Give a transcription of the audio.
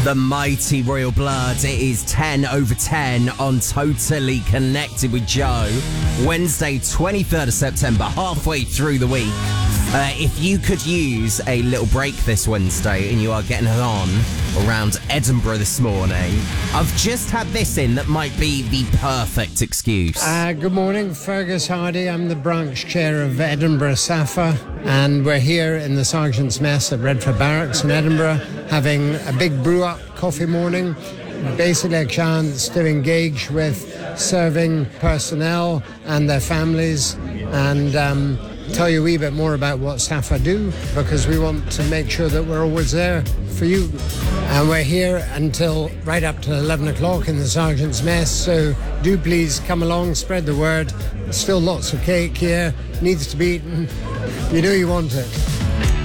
The mighty Royal Blood. It is 10 over 10 on Totally Connected with Joe. Wednesday, 23rd of September, halfway through the week. If you could use a little break this Wednesday and you are getting on around Edinburgh this morning, I've just had this in that might be the perfect excuse. Good morning, Fergus Hardy. I'm the branch chair of Edinburgh SAFA, and we're here in the Sergeant's Mess at Redford Barracks in Edinburgh having a big brew-up coffee morning. Basically a chance to engage with serving personnel and their families and tell you a wee bit more about what SAFA do, because we want to make sure that we're always there for you. And we're here until right up to 11 o'clock in the Sergeant's Mess, so do please come along, spread the word. There's still lots of cake here, needs to be eaten. You know you want it.